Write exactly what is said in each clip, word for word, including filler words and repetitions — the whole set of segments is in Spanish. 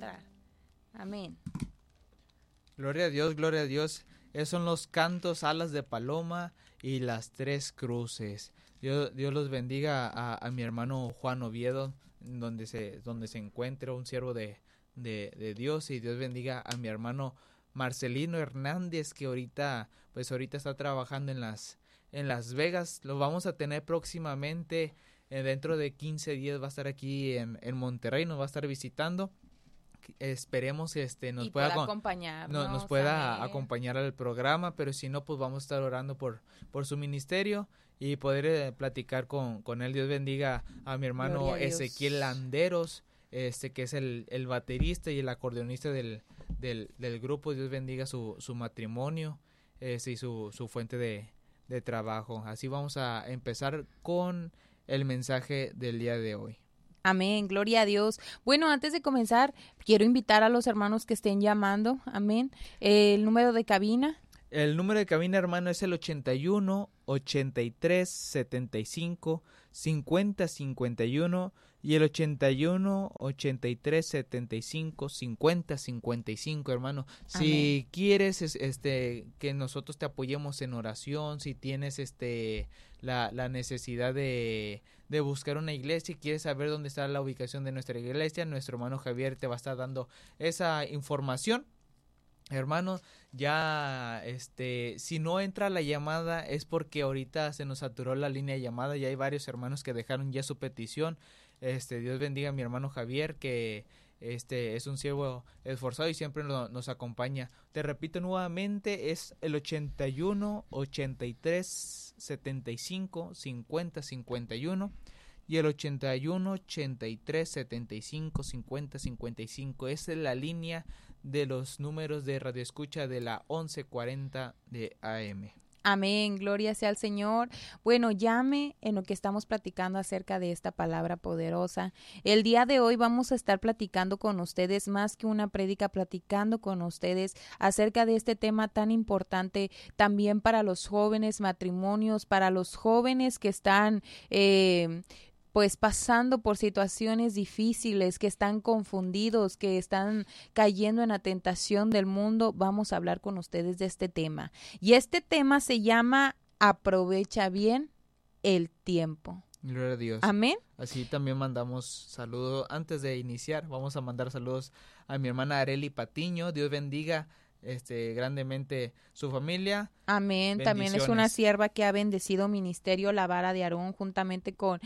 entrar. Amén. Gloria a Dios, gloria a Dios. Esos son los cantos, alas de paloma y las tres cruces. Dios, Dios los bendiga a, a mi hermano Juan Oviedo, donde se, donde se encuentra un siervo de, de, de Dios, y Dios bendiga a mi hermano Marcelino Hernández, que ahorita, pues ahorita está trabajando en las, en Las Vegas. Lo vamos a tener próximamente, eh, dentro de quince días va a estar aquí en, en Monterrey, nos va a estar visitando. Esperemos que este nos y pueda pueda con, acompañarnos, no, nos pueda amén. acompañar al programa, pero si no, pues vamos a estar orando por, por su ministerio y poder eh, platicar con, con él. Dios bendiga a mi hermano Ezequiel Landeros, este que es el, el baterista y el acordeonista del, del, del grupo. Dios bendiga su, su matrimonio, este, y su, su fuente de, de trabajo. Así vamos a empezar con el mensaje del día de hoy. Amén, gloria a Dios. Bueno, antes de comenzar, quiero invitar a los hermanos que estén llamando, amén. Eh, el número de cabina. El número de cabina, hermano, es el ochenta y uno, ochenta y tres, setenta y cinco, cincuenta, cincuenta y uno y el ochenta y uno, ochenta y tres, setenta y cinco, cincuenta, cincuenta y cinco, hermano. Si Amén. Quieres este que nosotros te apoyemos en oración, si tienes este la, la necesidad de, de buscar una iglesia y quieres saber dónde está la ubicación de nuestra iglesia, nuestro hermano Javier te va a estar dando esa información. Hermano, ya este si no entra la llamada es porque ahorita se nos saturó la línea de llamada y hay varios hermanos que dejaron ya su petición. Este Dios bendiga a mi hermano Javier, que este es un siervo esforzado y siempre lo, nos acompaña. Te repito nuevamente, es el ochenta y uno, ochenta y tres, setenta y cinco, cincuenta, cincuenta y uno y el ochenta y uno, ochenta y tres, setenta y cinco, cincuenta, cincuenta y cinco. Esa es la línea de los números de radioescucha de la once cuarenta de A M. Amén, gloria sea al Señor. Bueno, llame en lo que estamos platicando acerca de esta palabra poderosa. El día de hoy vamos a estar platicando con ustedes, más que una prédica, platicando con ustedes acerca de este tema tan importante también para los jóvenes matrimonios, para los jóvenes que están eh, pues pasando por situaciones difíciles, que están confundidos, que están cayendo en la tentación del mundo. Vamos a hablar con ustedes de este tema. Y este tema se llama Aprovecha bien el tiempo. Gloria a Dios. Amén. Así también mandamos saludos. Antes de iniciar, vamos a mandar saludos a mi hermana Areli Patiño. Dios bendiga este grandemente su familia. Amén. También es una sierva que ha bendecido Ministerio La Vara de Aarón juntamente con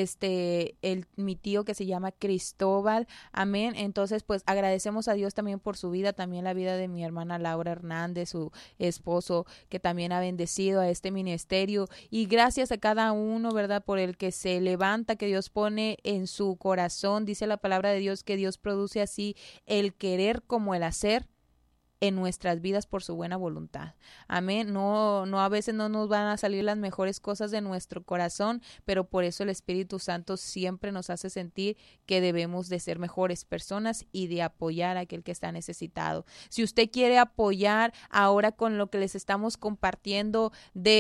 este el mi tío que se llama Cristóbal. Amén. Entonces, pues agradecemos a Dios también por su vida, también la vida de mi hermana Laura Hernández, su esposo, que también ha bendecido a este ministerio. Y gracias a cada uno, ¿verdad? Por el que se levanta, que Dios pone en su corazón. Dice la palabra de Dios que Dios produce así el querer como el hacer en nuestras vidas por su buena voluntad. Amén. No, no, a veces no nos van a salir las mejores cosas de nuestro corazón, pero por eso el Espíritu Santo siempre nos hace sentir que debemos de ser mejores personas y de apoyar a aquel que está necesitado. Si usted quiere apoyar ahora con lo que les estamos compartiendo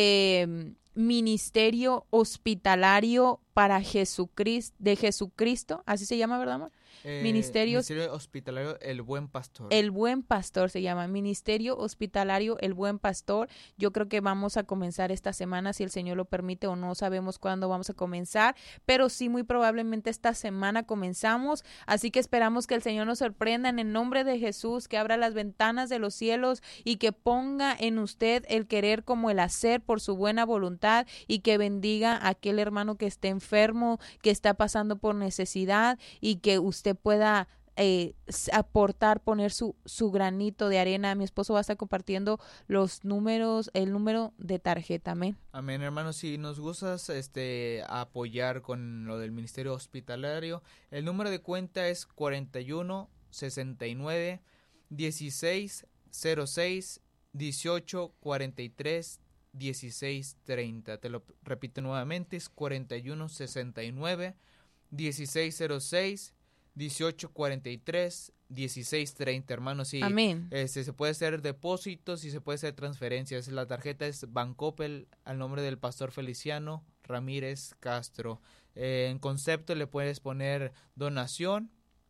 de Ministerio Hospitalario para Jesucristo, de Jesucristo, así se llama, ¿verdad, amor? Eh, Ministerio, Ministerio Hospitalario El Buen Pastor. El Buen Pastor se llama, Ministerio Hospitalario El Buen Pastor. Yo creo que vamos a comenzar esta semana, si el Señor lo permite, o no sabemos cuándo vamos a comenzar, pero sí muy probablemente esta semana comenzamos, así que esperamos que el Señor nos sorprenda en el nombre de Jesús, que abra las ventanas de los cielos y que ponga en usted el querer como el hacer por su buena voluntad, y que bendiga a aquel hermano que esté enfermo, que está pasando por necesidad, y que usted pueda eh, aportar, poner su, su granito de arena. Mi esposo va a estar compartiendo los números, el número de tarjeta. Amén. Amén, hermanos. Si nos gustas este apoyar con lo del Ministerio Hospitalario, el número de cuenta es cuarenta y uno, sesenta y nueve, dieciséis, cero seis, dieciocho, cuarenta y tres, dieciséis, treinta. Te lo repito nuevamente, es cuarenta y uno, sesenta y nueve, dieciséis, cero seis, dieciocho, cuarenta y tres, dieciséis, treinta, hermanos. Sí, amén. Este, se puede hacer depósitos y se puede hacer transferencias. La tarjeta es Bancoppel al nombre del pastor Feliciano Ramírez Castro. Eh, en concepto le puedes poner donación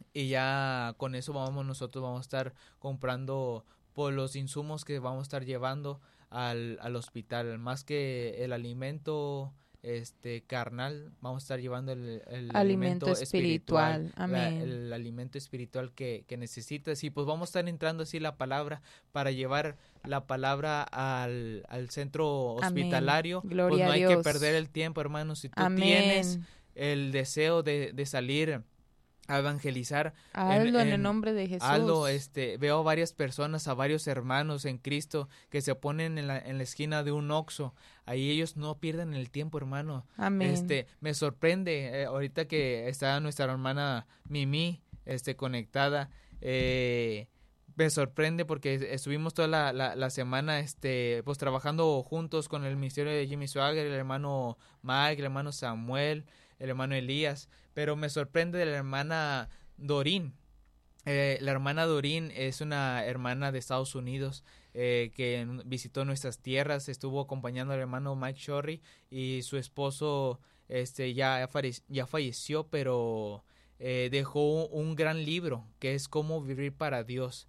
y ya con eso vamos nosotros vamos a estar comprando por los insumos que vamos a estar llevando al, al hospital, más que el alimento este carnal, vamos a estar llevando el, el alimento, alimento espiritual, espiritual Amén. La, el alimento espiritual que, que necesitas, y pues vamos a estar entrando así la palabra para llevar la palabra al, al centro hospitalario. Amén. Gloria pues no a hay Dios. que perder el tiempo, hermanos. Si tú Amén. tienes el deseo de, de salir a evangelizar, hazlo en, en, en el nombre de Jesús. Hazlo, este, veo a varias personas, a varios hermanos en Cristo que se ponen en la, en la esquina de un Oxxo. Ahí ellos no pierden el tiempo, hermano. Amén. Este, me sorprende eh, ahorita que está nuestra hermana Mimi, este, conectada. Eh, me sorprende porque estuvimos toda la, la, la semana, este, pues trabajando juntos con el ministerio de Jimmy Swagger, el hermano Mike, el hermano Samuel, el hermano Elías, pero me sorprende de la hermana Dorín. Eh, la hermana Dorín es una hermana de Estados Unidos eh, que visitó nuestras tierras, estuvo acompañando al hermano Mike Shorry y su esposo este ya, ya falleció, pero eh, dejó un gran libro que es Cómo vivir para Dios.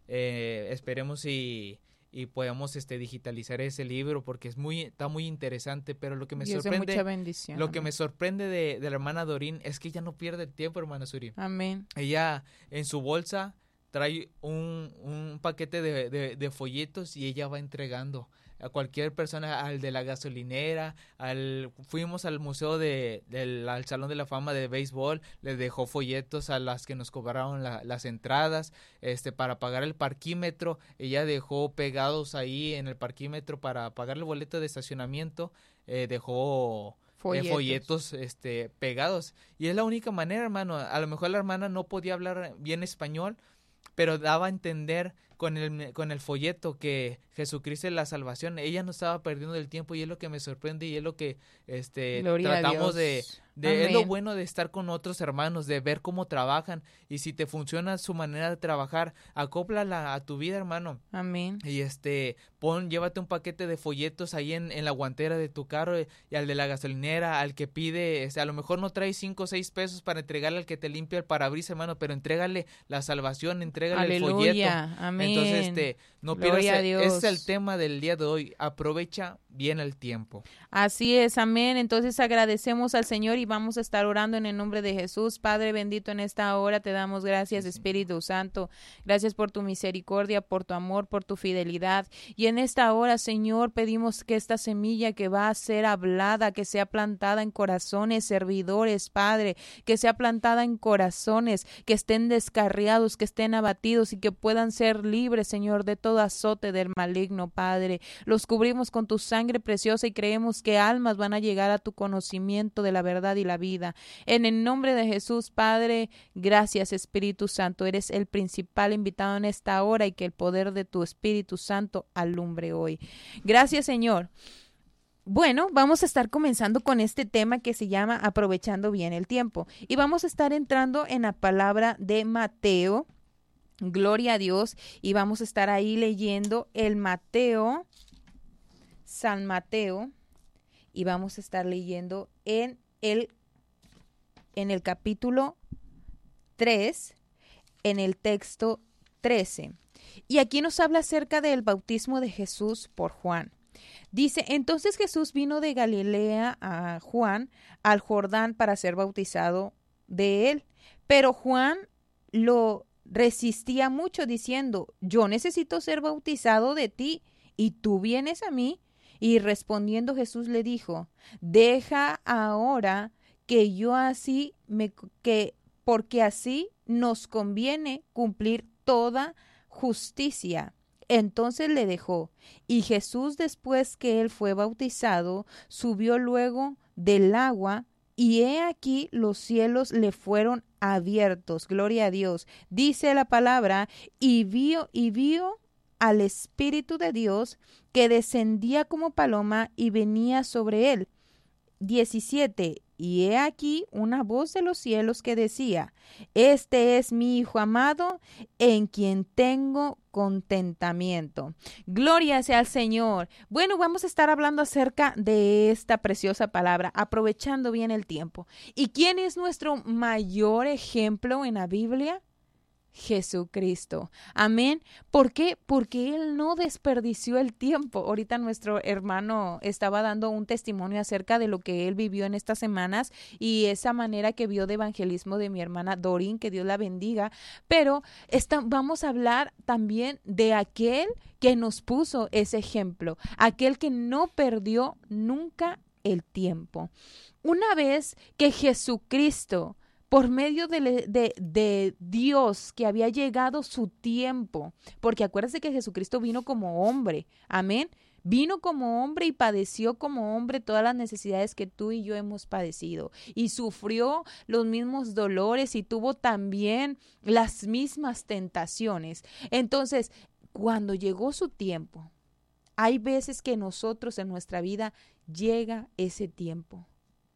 Eh, esperemos y y podemos este digitalizar ese libro porque es muy está muy interesante, pero lo que me Dios sorprende de mucha bendición, lo amén. que me sorprende de, de la hermana Dorín es que ella no pierde el tiempo, hermana Suri. Amén. Ella en su bolsa trae un, un paquete de, de, de folletos y ella va entregando a cualquier persona, al de la gasolinera, al fuimos al museo de, del al Salón de la Fama de béisbol, le dejó folletos a las que nos cobraron la, las entradas, este para pagar el parquímetro, ella dejó pegados ahí en el parquímetro para pagar el boleto de estacionamiento, eh, dejó folletos. Eh, folletos este pegados, y es la única manera, hermano. A lo mejor la hermana no podía hablar bien español, pero daba a entender con el con el folleto que Jesucristo es la salvación. Ella no estaba perdiendo el tiempo, y es lo que me sorprende, y es lo que este Gloria tratamos de, de es lo bueno de estar con otros hermanos, de ver cómo trabajan, y si te funciona su manera de trabajar, acóplala a tu vida, hermano. Amén. Y este pon, llévate un paquete de folletos ahí en, en la guantera de tu carro, y al de la gasolinera, al que pide, este, a lo mejor no traes cinco o seis pesos para entregarle al que te limpia el parabrisas, hermano, pero entrégale la salvación, entrégale Aleluya. el folleto. Amén. Entonces, este, no Gloria pierdas, ese es el tema del día de hoy, aprovecha bien el tiempo. Así es, amén. Entonces agradecemos al Señor y vamos a estar orando en el nombre de Jesús. Padre bendito, en esta hora te damos gracias, sí, Espíritu Santo. Gracias por tu misericordia, por tu amor, por tu fidelidad. Y en esta hora, Señor, pedimos que esta semilla que va a ser hablada, que sea plantada en corazones servidores, Padre, que sea plantada en corazones que estén descarriados, que estén abatidos y que puedan ser libres, Señor, de todo azote del maligno, Padre. Los cubrimos con tu sangre preciosa y creemos que almas van a llegar a tu conocimiento de la verdad y la vida. En el nombre de Jesús, Padre, gracias, Espíritu Santo. Eres el principal invitado en esta hora, y que el poder de tu Espíritu Santo alumbre hoy. Gracias, Señor. Bueno, vamos a estar comenzando con este tema que se llama Aprovechando bien el tiempo. Y vamos a estar entrando en la palabra de Mateo. Gloria a Dios. Y vamos a estar ahí leyendo el Mateo, San Mateo. Y vamos a estar leyendo en el, en el capítulo tres, en el texto trece. Y aquí nos habla acerca del bautismo de Jesús por Juan. Dice, entonces Jesús vino de Galilea a Juan al Jordán para ser bautizado de él. Pero Juan lo resistía mucho diciendo, yo necesito ser bautizado de ti y tú vienes a mí. Y respondiendo Jesús le dijo, deja ahora que yo así me que porque así nos conviene cumplir toda justicia. Entonces le dejó, y Jesús, después que él fue bautizado, subió luego del agua, y he aquí los cielos le fueron abiertos. Gloria a Dios. Dice la palabra, y vio, y vio al Espíritu de Dios que descendía como paloma y venía sobre él. diecisiete. y he aquí una voz de los cielos que decía, este es mi Hijo amado, en quien tengo contentamiento. Gloria sea al Señor. Bueno, vamos a estar hablando acerca de esta preciosa palabra, aprovechando bien el tiempo. ¿Y quién es nuestro mayor ejemplo en la Biblia? Jesucristo. Amén. ¿Por qué? Porque Él no desperdició el tiempo. Ahorita nuestro hermano estaba dando un testimonio acerca de lo que él vivió en estas semanas y esa manera que vio de evangelismo de mi hermana Dorin, que Dios la bendiga. Pero esta, vamos a hablar también de aquel que nos puso ese ejemplo, aquel que no perdió nunca el tiempo. Una vez que Jesucristo, por medio de, de, de Dios, que había llegado su tiempo, porque acuérdense que Jesucristo vino como hombre, amén, vino como hombre y padeció como hombre todas las necesidades que tú y yo hemos padecido, y sufrió los mismos dolores y tuvo también las mismas tentaciones. Entonces, cuando llegó su tiempo, hay veces que nosotros en nuestra vida llega ese tiempo.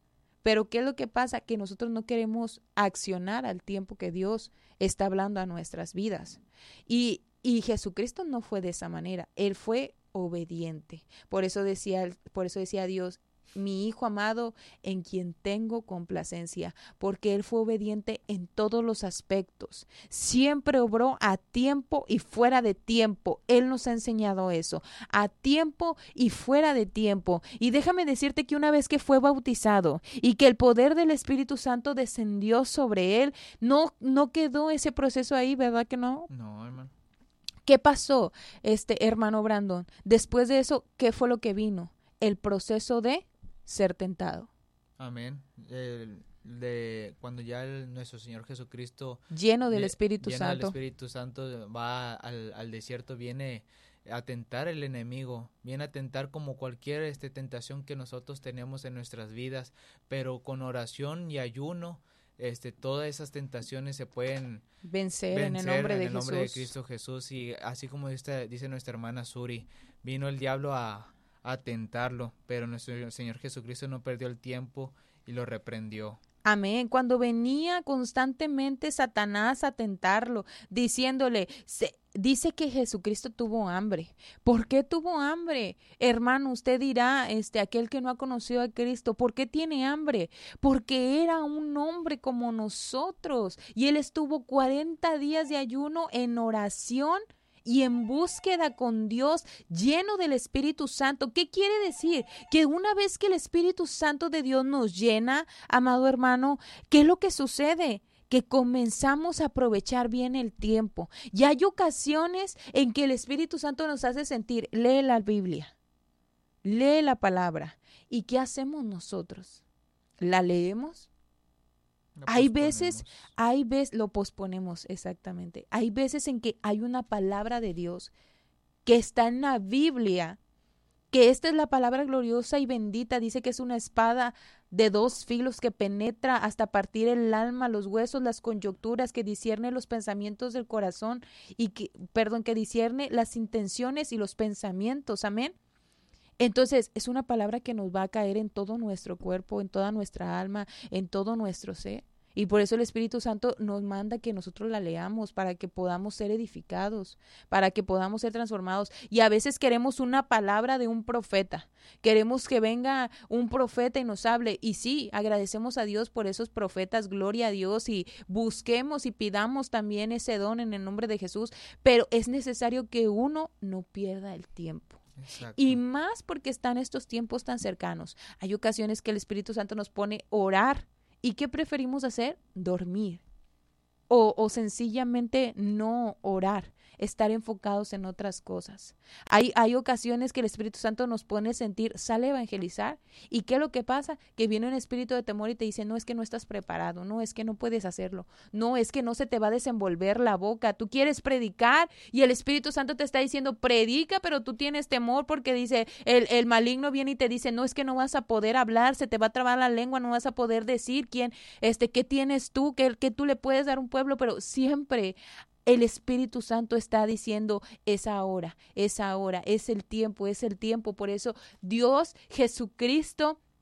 Pero ¿qué es lo que pasa? Que nosotros no queremos accionar al tiempo que Dios está hablando a nuestras vidas. Y, y Jesucristo no fue de esa manera. Él fue obediente. Por eso decía, por eso decía Dios, mi Hijo amado en quien tengo complacencia, porque Él fue obediente en todos los aspectos. Siempre obró a tiempo y fuera de tiempo. Él nos ha enseñado eso, a tiempo y fuera de tiempo. Y déjame decirte que una vez que fue bautizado y que el poder del Espíritu Santo descendió sobre Él, no, no quedó ese proceso ahí, ¿verdad que no? No, hermano. ¿Qué pasó, este hermano Brandon? Después de eso, ¿qué fue lo que vino? El proceso de ser tentado. Amén. El, de cuando ya el, nuestro Señor Jesucristo lleno del de, Espíritu lleno Santo, del Espíritu Santo va al, al desierto, viene a tentar el enemigo, viene a tentar como cualquier este, tentación que nosotros tenemos en nuestras vidas, pero con oración y ayuno, este, todas esas tentaciones se pueden vencer, vencer en el nombre, en de, el nombre Jesús. de Cristo Jesús. Y así como dice, dice nuestra hermana Suri, vino el diablo a a tentarlo, pero nuestro Señor Jesucristo no perdió el tiempo y lo reprendió. Amén. Cuando venía constantemente Satanás a tentarlo, diciéndole, se, dice que Jesucristo tuvo hambre. ¿Por qué tuvo hambre? Hermano, usted dirá, este, aquel que no ha conocido a Cristo, ¿por qué tiene hambre? Porque era un hombre como nosotros y él estuvo cuarenta días de ayuno en oración y en búsqueda con Dios, lleno del Espíritu Santo. ¿Qué quiere decir? Que una vez que el Espíritu Santo de Dios nos llena, amado hermano, ¿qué es lo que sucede? Que comenzamos a aprovechar bien el tiempo. Y hay ocasiones en que el Espíritu Santo nos hace sentir, lee la Biblia, lee la palabra. ¿Y qué hacemos nosotros? ¿La leemos? Hay veces, hay veces, lo posponemos, exactamente. Hay veces en que hay una palabra de Dios que está en la Biblia, que esta es la palabra gloriosa y bendita, dice que es una espada de dos filos que penetra hasta partir el alma, los huesos, las coyunturas, que discierne los pensamientos del corazón y que, perdón, que discierne las intenciones y los pensamientos, amén. Entonces, es una palabra que nos va a caer en todo nuestro cuerpo, en toda nuestra alma, en todo nuestro ser. Y por eso el Espíritu Santo nos manda que nosotros la leamos para que podamos ser edificados, para que podamos ser transformados. Y a veces queremos una palabra de un profeta. Queremos que venga un profeta y nos hable. Y sí, agradecemos a Dios por esos profetas, gloria a Dios, y busquemos y pidamos también ese don en el nombre de Jesús. Pero es necesario que uno no pierda el tiempo. Exacto. Y más porque están estos tiempos tan cercanos. Hay ocasiones que el Espíritu Santo nos pone a orar. ¿Y qué preferimos hacer? Dormir. O, o sencillamente no orar, estar enfocados en otras cosas. Hay, hay ocasiones que el Espíritu Santo nos pone a sentir, sale a evangelizar. ¿Y qué es lo que pasa? Que viene un espíritu de temor y te dice, no, es que no estás preparado, no, es que no puedes hacerlo, no, es que no se te va a desenvolver la boca. Tú quieres predicar y el Espíritu Santo te está diciendo, predica, pero tú tienes temor porque dice, el, el maligno viene y te dice, no, es que no vas a poder hablar, se te va a trabar la lengua, no vas a poder decir quién, este, qué tienes tú, qué, qué tú le puedes dar a un pueblo, pero siempre el Espíritu Santo está diciendo, es ahora, es ahora, es el tiempo, es el tiempo. Por eso Dios, Jesucristo,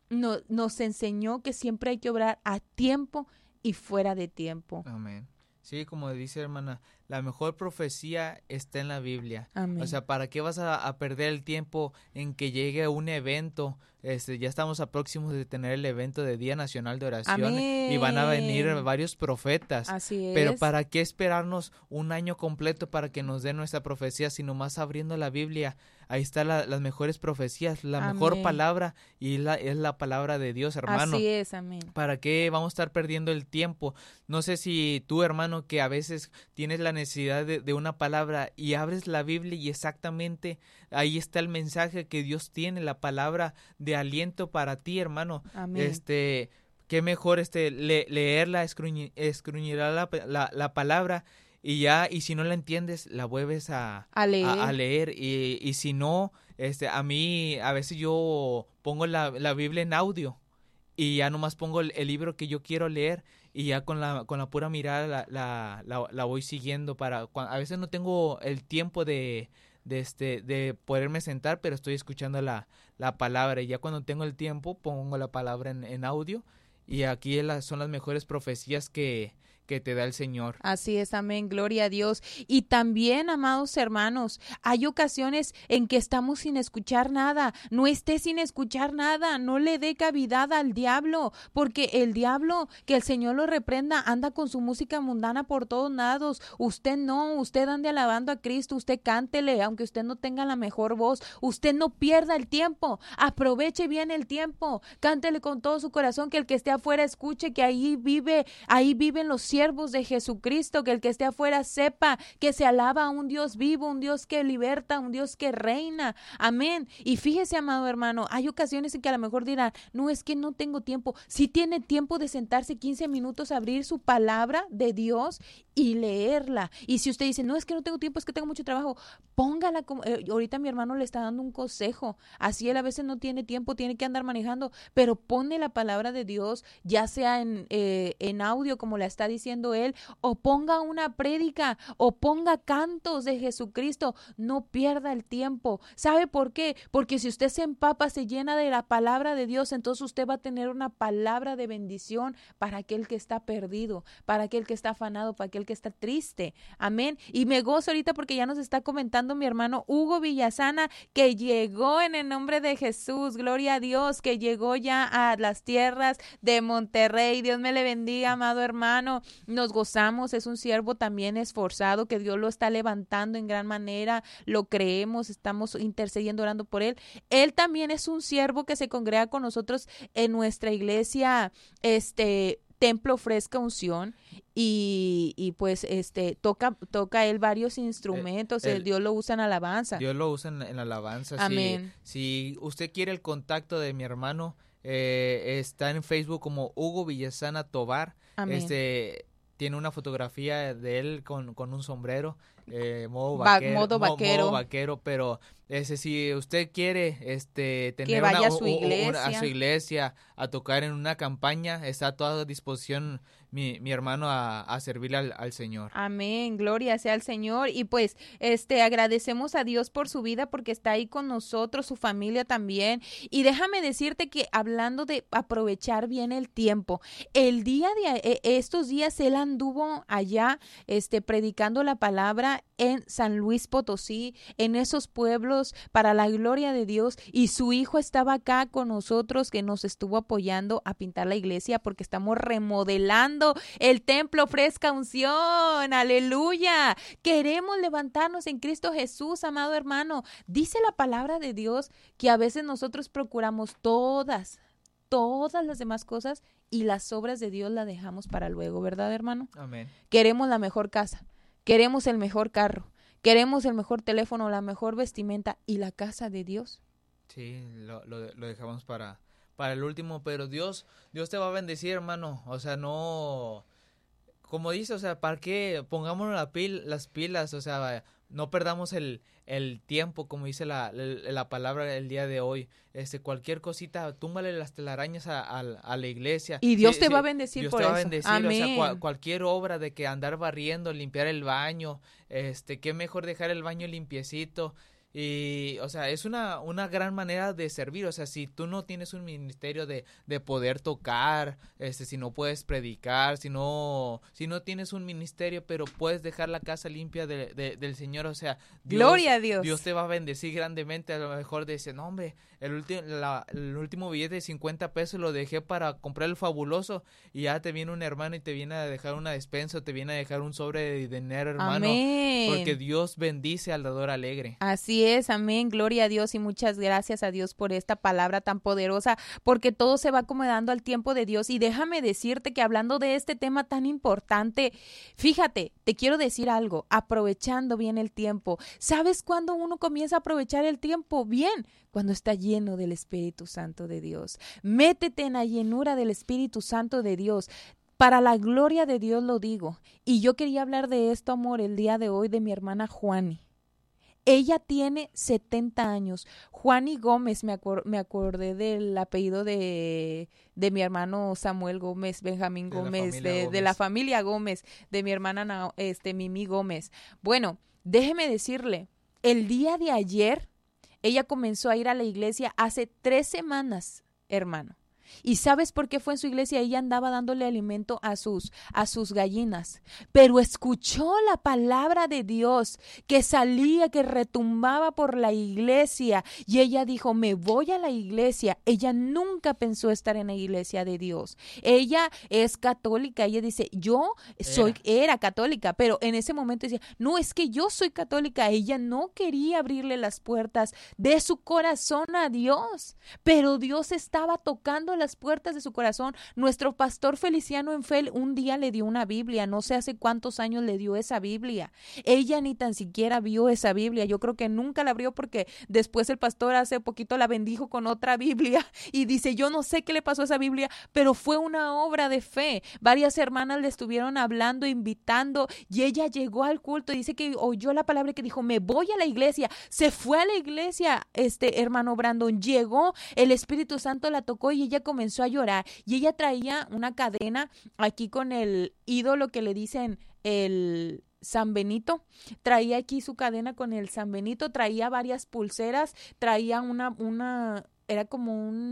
no, nos enseñó que siempre hay que obrar a tiempo y fuera de tiempo. Amén. Sí, como dice hermana, la mejor profecía está en la Biblia. Amén. O sea, ¿para qué vas a, a perder el tiempo en que llegue un evento? Este, ya estamos a próximos de tener el evento de Día Nacional de Oración. Amén. Y van a venir varios profetas. Así es. Pero ¿para qué esperarnos un año completo para que nos den nuestra profecía? Sino más abriendo la Biblia, ahí están la, las mejores profecías, la Amén. mejor palabra y la, es la palabra de Dios, hermano. Así es, amén. ¿Para qué vamos a estar perdiendo el tiempo? No sé si tú, hermano, que a veces tienes la necesidad de, de una palabra y abres la Biblia y exactamente ahí está el mensaje que Dios tiene, la palabra de aliento para ti, hermano. Amén. Este, qué mejor este le, leerla, escruñir, escruñir la, la, la palabra y ya, y si no la entiendes, la vuelves a, a leer, a, a leer y, y si no, este, a mí a veces yo pongo la, la Biblia en audio y ya nomás pongo el, el libro que yo quiero leer y ya con la con la pura mirada la, la, la, la voy siguiendo para cuando, a veces no tengo el tiempo de de este de poderme sentar, pero estoy escuchando la, la palabra y ya cuando tengo el tiempo pongo la palabra en, en audio y aquí la, son las mejores profecías que que te da el Señor. Así es, amén, gloria a Dios. Y también, amados hermanos, hay ocasiones en que estamos sin escuchar nada. No esté sin escuchar nada, no le dé cavidad al diablo, porque el diablo, que el Señor lo reprenda, anda con su música mundana por todos lados. Usted no, usted ande alabando a Cristo, usted cántele, aunque usted no tenga la mejor voz, usted no pierda el tiempo, aproveche bien el tiempo, cántele con todo su corazón, que el que esté afuera escuche que ahí vive, ahí viven los siervos de Jesucristo, que el que esté afuera sepa que se alaba a un Dios vivo, un Dios que liberta, un Dios que reina, amén. Y fíjese, amado hermano, hay ocasiones en que a lo mejor dirán, no, es que no tengo tiempo. Si tiene tiempo de sentarse quince minutos a abrir su palabra de Dios y leerla. Y si usted dice, no, es que no tengo tiempo, es que tengo mucho trabajo, póngala como, eh, ahorita mi hermano le está dando un consejo, así él a veces no tiene tiempo, tiene que andar manejando, pero pone la palabra de Dios, ya sea en, eh, en audio, como la está diciendo él, o ponga una prédica, o ponga cantos de Jesucristo, no pierda el tiempo. ¿Sabe por qué? Porque si usted se empapa, se llena de la palabra de Dios, entonces usted va a tener una palabra de bendición para aquel que está perdido, para aquel que está afanado, para aquel que está triste. Amén. Y me gozo ahorita porque ya nos está comentando mi hermano Hugo Villasana que llegó en el nombre de Jesús, gloria a Dios, que llegó ya a las tierras de Monterrey. Dios me le bendiga, amado hermano. Nos gozamos, es un siervo también esforzado, que Dios lo está levantando en gran manera, lo creemos, estamos intercediendo, orando por él. Él también es un siervo que se congrega con nosotros en nuestra iglesia, este Templo Fresca Unción, y, y pues este toca toca él varios instrumentos, el, el, Dios lo usa en alabanza. Dios lo usa en, en alabanza. Amén. Si, si usted quiere el contacto de mi hermano, eh, está en Facebook como Hugo Villasana Tobar. Amén. Este tiene una fotografía de él con, con un sombrero, eh, modo, vaquero, Va, modo vaquero, modo vaquero, pero ese si usted quiere este tener que vaya una, a su iglesia, una, a su iglesia a tocar en una campaña, está a toda disposición mi, mi hermano a, a servirle al, al Señor. Amén, gloria sea al Señor. Y pues este agradecemos a Dios por su vida, porque está ahí con nosotros, su familia también. Y déjame decirte que hablando de aprovechar bien el tiempo, el día de estos días él anduvo allá este predicando la palabra en San Luis Potosí, en esos pueblos, para la gloria de Dios, y su hijo estaba acá con nosotros, que nos estuvo apoyando a pintar la iglesia, porque estamos remodelando el Templo Fresca Unción. Aleluya, queremos levantarnos en Cristo Jesús, amado hermano. Dice la palabra de Dios que a veces nosotros procuramos todas todas las demás cosas y las obras de Dios las dejamos para luego, ¿verdad, hermano? Amén. Queremos la mejor casa, queremos el mejor carro, queremos el mejor teléfono, la mejor vestimenta, y la casa de Dios. Sí, lo, lo, lo dejamos para, para el último, pero Dios, Dios te va a bendecir, hermano. O sea, no, como dice, o sea, ¿para qué? Pongámonos la pil, las pilas, o sea, no perdamos el, el tiempo, como dice la, la, la palabra el día de hoy. Este, cualquier cosita, túmbale las telarañas a, a, a la iglesia. Y Dios sí, te sí, va a bendecir Dios por te eso. va a bendecir. Amén. O sea, cual, cualquier obra de que andar barriendo, limpiar el baño, este, qué mejor dejar el baño limpiecito. Y, o sea, es una, una gran manera de servir. O sea, si tú no tienes un ministerio de, de poder tocar, este, si no puedes predicar, si no, si no tienes un ministerio, pero puedes dejar la casa limpia de, de, del Señor, o sea, Dios, gloria a Dios. Dios te va a bendecir grandemente. A lo mejor dice, no, hombre, el último, la, el último billete de cincuenta pesos lo dejé para comprar el Fabuloso, y ya te viene un hermano y te viene a dejar una despensa, o te viene a dejar un sobre de dinero, hermano. Amén. Porque Dios bendice al dador alegre. Así es, amén, gloria a Dios y muchas gracias a Dios por esta palabra tan poderosa, porque todo se va acomodando al tiempo de Dios. Y déjame decirte que hablando de este tema tan importante, fíjate, te quiero decir algo, aprovechando bien el tiempo. ¿Sabes cuándo uno comienza a aprovechar el tiempo? Bien, cuando está lleno del Espíritu Santo de Dios. Métete en la llenura del Espíritu Santo de Dios. Para la gloria de Dios lo digo. Y yo quería hablar de esto, amor, el día de hoy, de mi hermana Juani. Ella tiene setenta años. Juani Gómez, me, acor- me acordé del apellido de, de mi hermano Samuel Gómez, Benjamín Gómez, de, de, Gómez. de la familia Gómez, de mi hermana este, Mimi Gómez. Bueno, déjeme decirle, el día de ayer, ella comenzó a ir a la iglesia hace tres semanas, hermano. ¿Y sabes por qué fue en su iglesia? Ella andaba dándole alimento a sus, a sus gallinas, pero escuchó la palabra de Dios que salía, que retumbaba por la iglesia, y ella dijo, me voy a la iglesia. Ella nunca pensó estar en la iglesia de Dios. Ella es católica, ella dice, yo soy, era, era católica, pero en ese momento decía, no, es que yo soy católica. Ella no quería abrirle las puertas de su corazón a Dios, pero Dios estaba tocando las puertas de su corazón. Nuestro pastor Feliciano Enfel un día le dio una Biblia, no sé hace cuántos años le dio esa Biblia. Ella ni tan siquiera vio esa Biblia, yo creo que nunca la abrió porque después el pastor hace poquito la bendijo con otra Biblia y dice, yo no sé qué le pasó a esa Biblia, pero fue una obra de fe. Varias hermanas le estuvieron hablando, invitando, y ella llegó al culto y dice que oyó la palabra y que dijo, me voy a la iglesia. Se fue a la iglesia, este hermano Brandon, llegó, el Espíritu Santo la tocó y ella comenzó a llorar, y ella traía una cadena aquí con el ídolo que le dicen el San Benito, traía aquí su cadena con el San Benito, traía varias pulseras, traía una, una, era como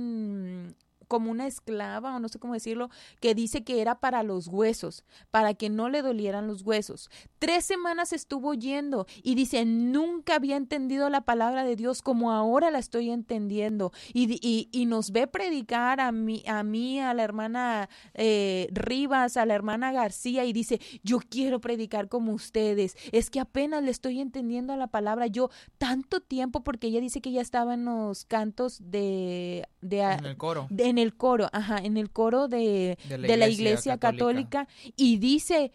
un... como una esclava o no sé cómo decirlo, que dice que era para los huesos, para que no le dolieran los huesos. Tres semanas estuvo yendo y dice, nunca había entendido la palabra de Dios como ahora la estoy entendiendo. Y, y, y nos ve predicar a mí, a mí, a la hermana eh, Rivas, a la hermana García, y dice, yo quiero predicar como ustedes. Es que apenas le estoy entendiendo la palabra. Yo tanto tiempo, porque ella dice que ya estaba en los cantos de... de en el coro. De, en el coro, ajá, en el coro de, de, la, de iglesia la iglesia católica. católica, y dice,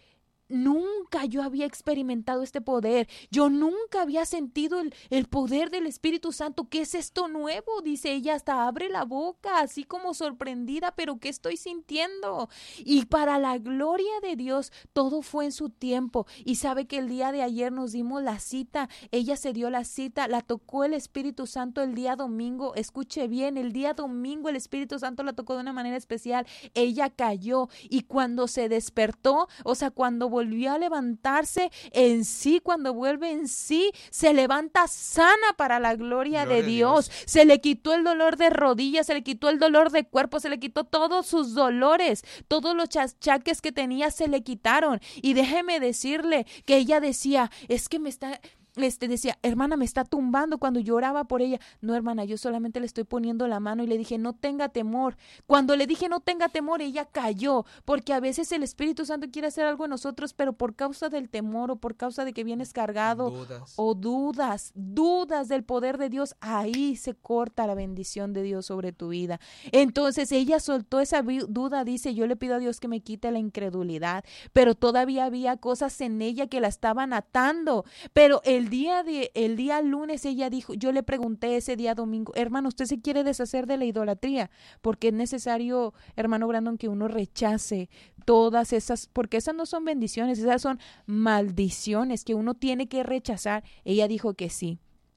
nunca yo había experimentado este poder, yo nunca había sentido el, el poder del Espíritu Santo. ¿Qué es esto nuevo? Dice ella, hasta abre la boca, así como sorprendida, pero ¿qué estoy sintiendo? Y para la gloria de Dios, todo fue en su tiempo. Y sabe que el día de ayer nos dimos la cita, ella se dio la cita, la tocó el Espíritu Santo el día domingo. Escuche bien, el día domingo el Espíritu Santo la tocó de una manera especial. Ella cayó, y cuando se despertó, o sea, cuando volvió a levantarse en sí, cuando vuelve en sí, se levanta sana para la gloria, gloria de Dios. Dios. Se le quitó el dolor de rodillas, se le quitó el dolor de cuerpo, se le quitó todos sus dolores, todos los chaques que tenía se le quitaron. Y déjeme decirle que ella decía, es que me está... Este decía, hermana, me está tumbando, cuando yo oraba por ella. No, hermana, yo solamente le estoy poniendo la mano, y le dije, no tenga temor. Cuando le dije no tenga temor, ella cayó, porque a veces el Espíritu Santo quiere hacer algo en nosotros, pero por causa del temor, o por causa de que vienes cargado, dudas. o dudas, dudas del poder de Dios, ahí se corta la bendición de Dios sobre tu vida. Entonces ella soltó esa duda, dice, yo le pido a Dios que me quite la incredulidad, pero todavía había cosas en ella que la estaban atando. Pero el El día de, el día lunes ella dijo, yo le pregunté ese día domingo, hermano, ¿usted se quiere deshacer de la idolatría? Porque es necesario, hermano Brandon, que uno rechace todas esas, porque esas no son bendiciones, esas son maldiciones que uno tiene que rechazar. Ella dijo que sí.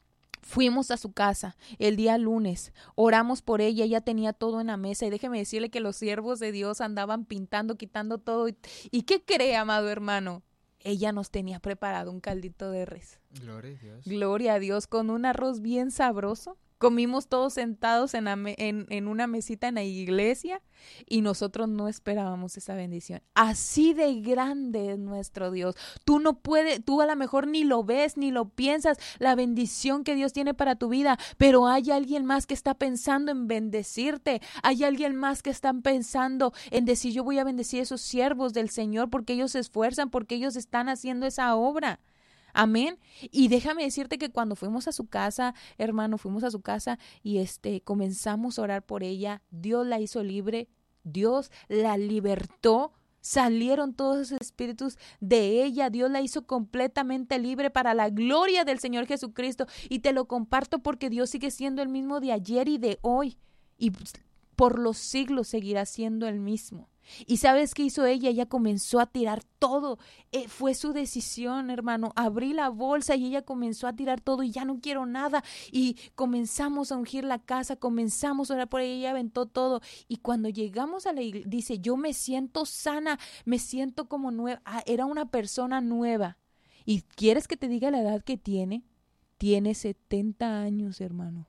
Fuimos a su casa el día lunes, oramos por ella, ella tenía todo en la mesa, y déjeme decirle que los siervos de Dios andaban pintando, quitando todo. ¿Y, y qué cree, amado hermano? ella nos tenía preparado un caldito de res. Gloria a Dios. Gloria a Dios, con un arroz bien sabroso. Comimos todos sentados en, la me- en, en una mesita en la iglesia y nosotros no esperábamos esa bendición. Así de grande es nuestro Dios. Tú no puedes, tú a lo mejor ni lo ves ni lo piensas, la bendición que Dios tiene para tu vida, pero hay alguien más que está pensando en bendecirte. Hay alguien más que está pensando en decir, yo voy a bendecir a esos siervos del Señor porque ellos se esfuerzan, porque ellos están haciendo esa obra. Amén. Y déjame decirte que cuando fuimos a su casa, hermano, fuimos a su casa y este comenzamos a orar por ella. Dios la hizo libre, Dios la libertó. Salieron todos esos espíritus de ella. Dios la hizo completamente libre para la gloria del Señor Jesucristo. Y te lo comparto porque Dios sigue siendo el mismo de ayer y de hoy. Y por los siglos seguirá siendo el mismo. ¿Y sabes qué hizo ella? Ella comenzó a tirar todo. Eh, fue su decisión, hermano. Abrí la bolsa y ella comenzó a tirar todo y ya no quiero nada. Y comenzamos a ungir la casa, comenzamos a orar por ella, ella aventó todo. Y cuando llegamos a la iglesia, dice, yo me siento sana, me siento como nueva. Ah, era una persona nueva. ¿Y quieres que te diga la edad que tiene? Tiene setenta años, hermano.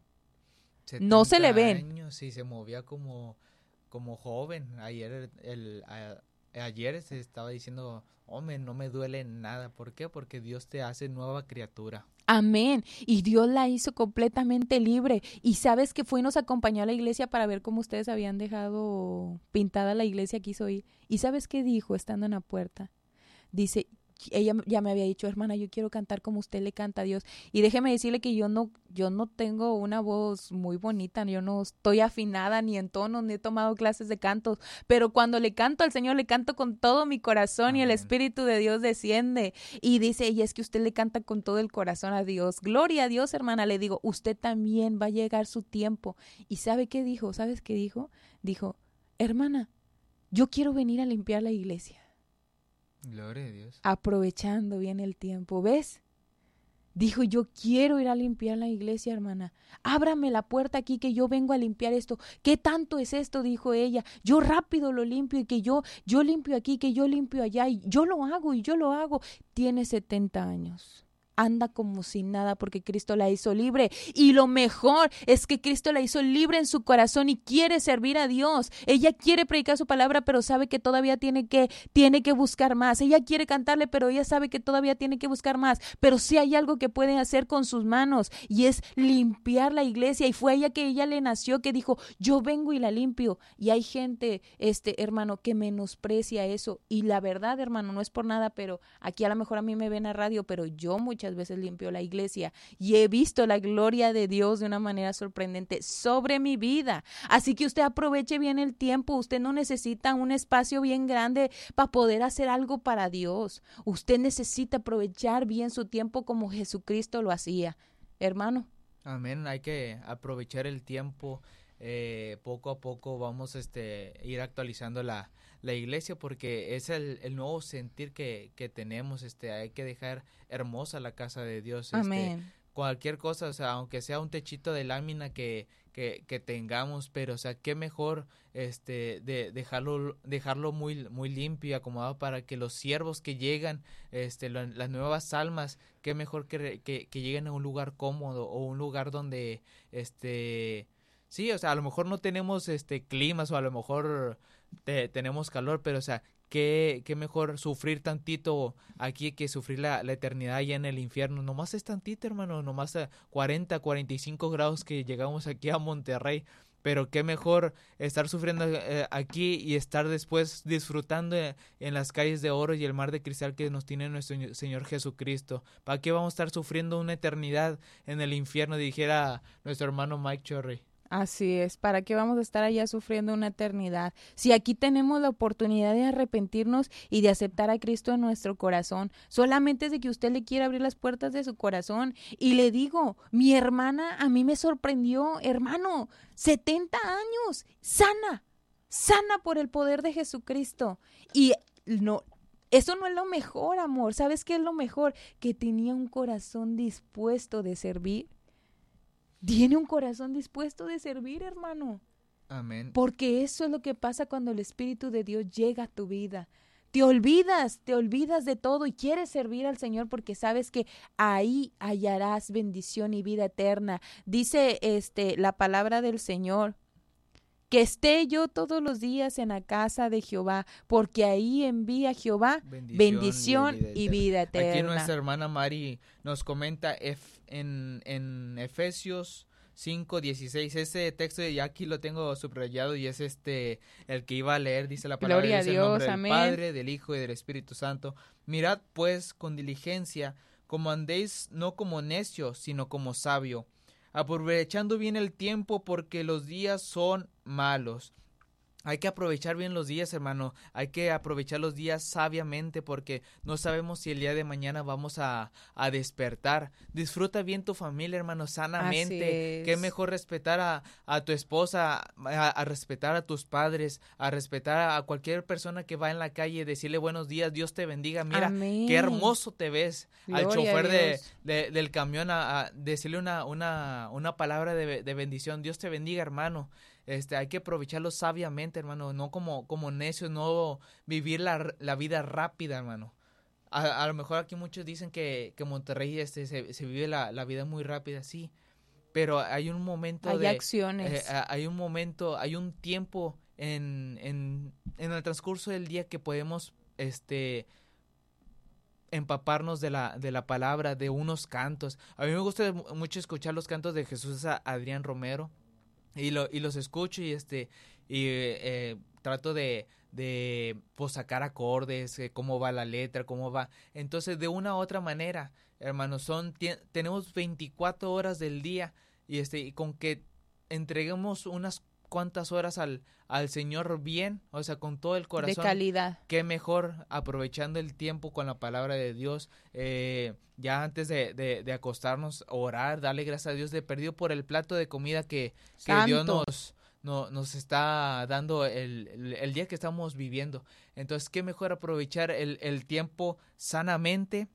No se le ven. Años, sí, se movía como... como joven. Ayer el, el a, ayer se estaba diciendo, hombre, no me duele nada. ¿Por qué? Porque Dios te hace nueva criatura. Amén. Y Dios la hizo completamente libre. Y sabes que fue y nos acompañó a la iglesia para ver cómo ustedes habían dejado pintada la iglesia que hizo ir. ¿Y sabes qué dijo estando en la puerta? Dice, ella ya me había dicho, hermana, yo quiero cantar como usted le canta a Dios. Y déjeme decirle que yo no, yo no tengo una voz muy bonita, yo no estoy afinada ni en tono, ni he tomado clases de cantos, pero cuando le canto al Señor, le canto con todo mi corazón. Amén. Y el Espíritu de Dios desciende. Y dice, y es que usted le canta con todo el corazón a Dios. Gloria a Dios, hermana. Le digo, usted también va a llegar su tiempo. ¿Y sabe qué dijo? ¿Sabes qué dijo? Dijo, hermana, yo quiero venir a limpiar la iglesia. Gloria a Dios. Aprovechando bien el tiempo, ¿ves? Dijo, yo quiero ir a limpiar la iglesia, hermana. Ábrame la puerta aquí que yo vengo a limpiar esto. ¿Qué tanto es esto? Dijo ella. Yo rápido lo limpio y que yo, yo limpio aquí, que yo limpio allá. Y yo lo hago y yo lo hago. Tiene setenta años. Anda como sin nada porque Cristo la hizo libre. Y lo mejor es que Cristo la hizo libre en su corazón y quiere servir a Dios. Ella quiere predicar su palabra, pero sabe que todavía tiene que, tiene que buscar más. Ella quiere cantarle, pero ella sabe que todavía tiene que buscar más. Pero sí hay algo que puede hacer con sus manos y es limpiar la iglesia. Y fue a ella que ella le nació, que dijo, yo vengo y la limpio. Y hay gente, este hermano, que menosprecia eso. Y la verdad, hermano, no es por nada, pero aquí a lo mejor a mí me ven a radio, pero yo muchas Muchas veces limpio la iglesia y he visto la gloria de Dios de una manera sorprendente sobre mi vida. Así que usted aproveche bien el tiempo. Usted no necesita un espacio bien grande para poder hacer algo para Dios. Usted necesita aprovechar bien su tiempo como Jesucristo lo hacía, hermano. Amén. Hay que aprovechar el tiempo. Eh, poco a poco vamos este ir actualizando la la iglesia porque es el, el nuevo sentir que, que tenemos. Este hay que dejar hermosa la casa de Dios. Amén. Este, cualquier cosa, o sea, aunque sea un techito de lámina que, que, que tengamos, pero o sea, qué mejor este de dejarlo dejarlo muy muy limpio y acomodado para que los siervos que llegan, este lo, las nuevas almas, qué mejor que, que que lleguen a un lugar cómodo o un lugar donde este sí, o sea, a lo mejor no tenemos este climas o a lo mejor te, tenemos calor, pero o sea, qué, qué mejor sufrir tantito aquí que sufrir la, la eternidad allá en el infierno. Nomás es tantito, hermano, nomás a cuarenta, cuarenta y cinco grados que llegamos aquí a Monterrey. Pero qué mejor estar sufriendo eh, aquí y estar después disfrutando eh, en las calles de oro y el mar de cristal que nos tiene nuestro Señor Jesucristo. ¿Para qué vamos a estar sufriendo una eternidad en el infierno? Dijera nuestro hermano Mike Chorrey. Así es, ¿para qué vamos a estar allá sufriendo una eternidad? Si aquí tenemos la oportunidad de arrepentirnos y de aceptar a Cristo en nuestro corazón, solamente es de que usted le quiera abrir las puertas de su corazón. Y le digo, mi hermana a mí me sorprendió, hermano, setenta años, sana, sana por el poder de Jesucristo. Y no, eso no es lo mejor, amor, ¿sabes qué es lo mejor? Que tenía un corazón dispuesto de servir. Tiene un corazón dispuesto de servir, hermano. Amén. Porque eso es lo que pasa cuando el Espíritu de Dios llega a tu vida. te olvidas, te olvidas de todo y quieres servir al Señor porque sabes que ahí hallarás bendición y vida eterna. Dice este la palabra del Señor, que esté yo todos los días en la casa de Jehová, porque ahí envía Jehová bendición, bendición y, vida y vida eterna. Aquí nuestra hermana Mari nos comenta F, en, en Efesios cinco dieciséis, ese texto ya aquí lo tengo subrayado y es este el que iba a leer, dice la palabra Gloria de Dios, a Dios, el nombre amén. del Padre, del Hijo y del Espíritu Santo. Mirad pues con diligencia, como andéis no como necios, sino como sabio, aprovechando bien el tiempo, porque los días son malos. Hay que aprovechar bien los días, hermano. Hay que aprovechar los días sabiamente porque no sabemos si el día de mañana vamos a, a despertar. Disfruta bien tu familia, hermano, sanamente. Qué mejor respetar a, a tu esposa, a, a respetar a tus padres, a respetar a cualquier persona que va en la calle, decirle buenos días, Dios te bendiga. Mira, amén, qué hermoso te ves. Gloria al chofer de, de, del camión a, a decirle una, una, una palabra de, de bendición. Dios te bendiga, hermano. Este, hay que aprovecharlo sabiamente, hermano, no como, como necios, no vivir la, la vida rápida, hermano. A, a lo mejor aquí muchos dicen que, que Monterrey este, se, se vive la, la vida muy rápida, sí, pero hay un momento hay de... acciones. Eh, hay un momento, hay un tiempo en, en, en el transcurso del día que podemos, este... empaparnos de la, de la palabra, de unos cantos. A mí me gusta mucho escuchar los cantos de Jesús a Adrián Romero. Y, lo, y los escucho y este y eh, trato de, de pues, sacar acordes, eh, cómo va la letra, cómo va. Entonces, de una u otra manera, hermanos, son tenemos veinticuatro horas del día y este y con que entreguemos unas cuantas horas al, al Señor bien, o sea, con todo el corazón. De calidad. Qué mejor aprovechando el tiempo con la palabra de Dios, eh, ya antes de, de, de acostarnos, orar, darle gracias a Dios de perdido por el plato de comida que, que Dios nos, no, nos está dando el, el, el día que estamos viviendo. Entonces, qué mejor aprovechar el, el tiempo sanamente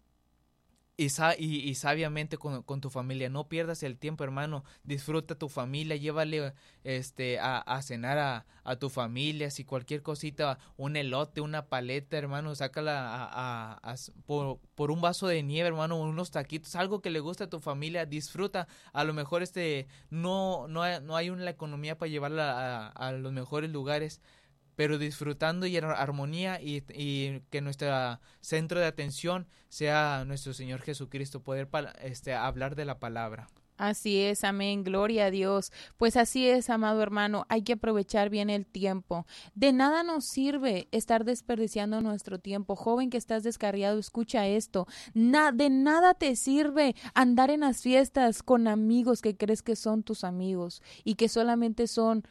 Y, sa- y, y sabiamente con, con tu familia. No pierdas el tiempo, hermano. Disfruta tu familia, llévale este a, a cenar a, a tu familia, si cualquier cosita, un elote, una paleta, hermano, sácala a, a, a, por, por un vaso de nieve, hermano, unos taquitos, algo que le guste a tu familia, disfruta. A lo mejor este no no hay, no hay una economía para llevarla a, a los mejores lugares, pero disfrutando y en armonía y, y que nuestro centro de atención sea nuestro Señor Jesucristo, poder este, hablar de la palabra. Así es, amén, gloria a Dios. Pues así es, amado hermano, hay que aprovechar bien el tiempo. De nada nos sirve estar desperdiciando nuestro tiempo. Joven que estás descarriado, escucha esto. Na- de nada te sirve andar en las fiestas con amigos que crees que son tus amigos y que solamente son